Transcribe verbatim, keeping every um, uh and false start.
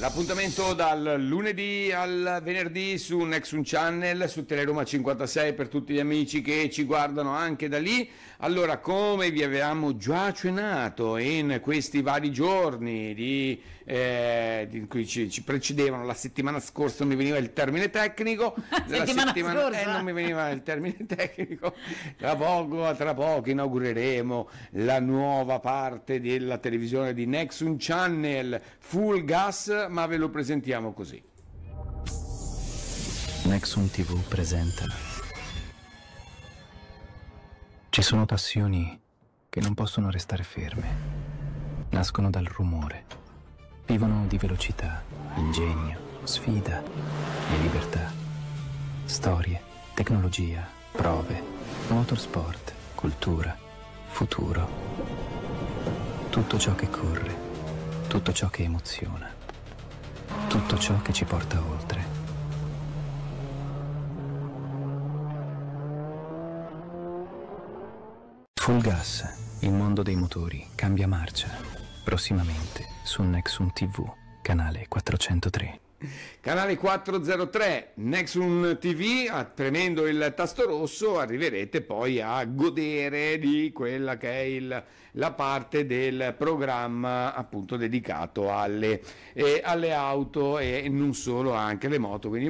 L'appuntamento dal lunedì al venerdì su Nexun Channel, su Teleroma cinquantasei per tutti gli amici che ci guardano anche da lì. Allora, come vi avevamo già accennato in questi vari giorni di, eh, di cui ci, ci precedevano, la settimana scorsa non mi veniva il termine tecnico, la settimana settimana scorsa eh, non mi veniva il termine tecnico. Tra poco, tra poco inaugureremo la nuova parte della televisione di Nexun Channel, Full Gas, ma ve lo presentiamo così. Nexun tivù presenta. Ci sono passioni che non possono restare ferme. Nascono dal rumore. Vivono di velocità, ingegno, sfida e libertà. Storie, tecnologia, prove, motorsport, cultura, futuro. Tutto ciò che corre, tutto ciò che emoziona, tutto ciò che ci porta oltre. Full Gas, il mondo dei motori cambia marcia. Prossimamente su Nexun tivù, canale quattrocentotre. Canale quattrocentotre, Nexun T V, premendo il tasto rosso arriverete poi a godere di quella che è il, la parte del programma appunto dedicato alle, eh, alle auto e non solo, anche alle moto, quindi